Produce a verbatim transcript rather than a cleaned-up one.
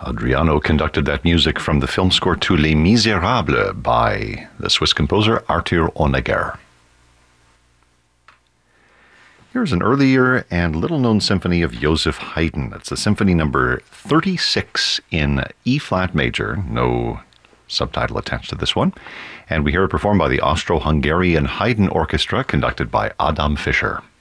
Adriano conducted that music from the film score to Les Miserables by the Swiss composer Arthur Honegger. Here's an earlier and little-known symphony of Joseph Haydn. It's the symphony number thirty-six in E-flat major. No subtitle attached to this one. And we hear it performed by the Austro-Hungarian Haydn Orchestra, conducted by Adam Fischer.